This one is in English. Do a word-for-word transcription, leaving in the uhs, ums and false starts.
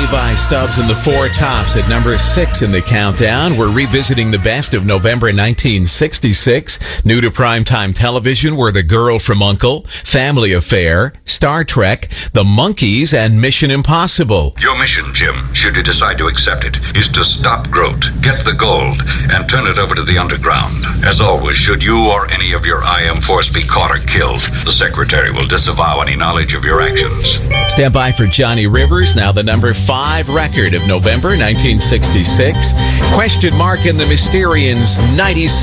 Levi Stubbs and the Four Tops at number six in the countdown. We're revisiting the best of November nineteen sixty-six. New to primetime television were The Girl from U N C L E, Family Affair, Star Trek, The Monkees, and Mission Impossible. Your mission, Jim, should you decide to accept it, is to stop Grote, get the gold, and turn it over to the underground. As always, should you or any of your I M force be caught or killed, the Secretary will disavow any knowledge of your actions. Stand by for Johnny Rivers, now the number five record of November nineteen sixty-six. Question mark in the Mysterians' ninety-six.